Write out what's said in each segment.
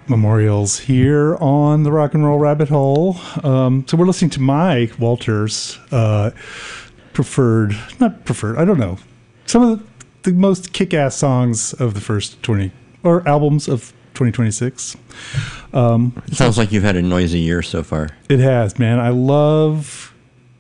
Memorials here on the Rock and Roll Rabbit Hole. So we're listening to my Walters not preferred, I don't know, some of the most kick-ass songs of the first 20 or albums of 2026. It sounds like you've had a noisy year so far. It has, man. I love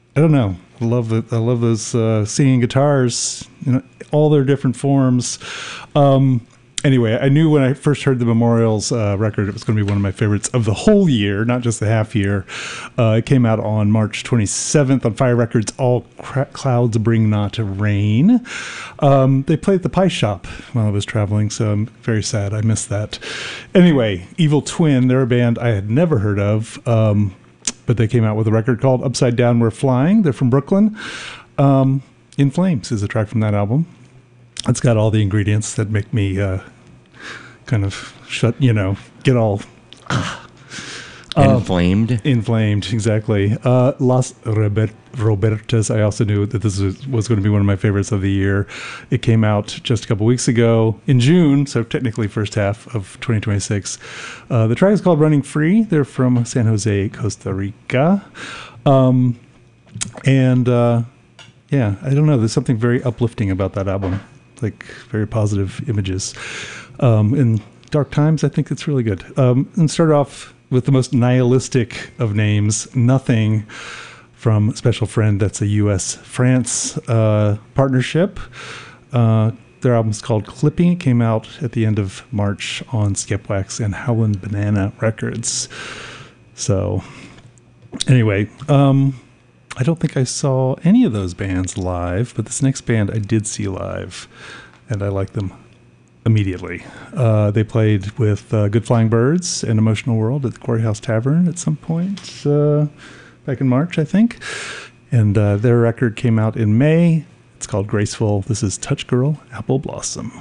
those singing guitars, all their different forms. Anyway, I knew when I first heard the Memorials record, it was going to be one of my favorites of the whole year, not just the half year. It came out on March 27th on Fire Records, All Clouds Bring Not Rain. They played at the Pie Shop while I was traveling, so I'm very sad. I missed that. Anyway, Evil Twin, they're a band I had never heard of, but they came out with a record called Upside Down We're Flying. They're from Brooklyn. In Flames is a track from that album. It's got all the ingredients that make me kind of get all inflamed. Inflamed, exactly. Las Robertas, I also knew that this was going to be one of my favorites of the year. It came out just a couple weeks ago in June, so technically first half of 2026. The track is called Running Free. They're from San Jose, Costa Rica. Yeah, I don't know. There's something very uplifting about that album. Like very positive images. In dark times, I think it's really good. And start off with the most nihilistic of names, Nothing, from Special Friend. That's a U.S.-France partnership. Their album's called Clipping. It came out at the end of March on Skepwax and Howlin' Banana Records. So, anyway, I don't think I saw any of those bands live, but this next band I did see live, and I like them immediately. They played with Good Flying Birds and Emotional World at the Quarry House Tavern at some point back in March, I think. And their record came out in May. It's called Graceful. This is Touch Girl, Apple Blossom.